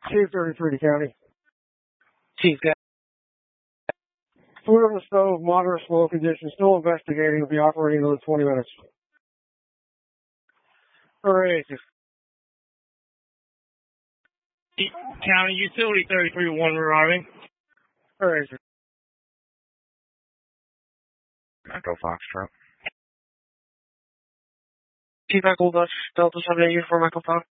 Chief 33 County. Chief, got Food on the stove, moderate slow condition, still investigating, will be operating another 20 minutes. Hooray. County Utility 33-1 arriving. Hooray. Echo Foxtrot. Chief Echo Dutch, Delta 78 for Echo Fox.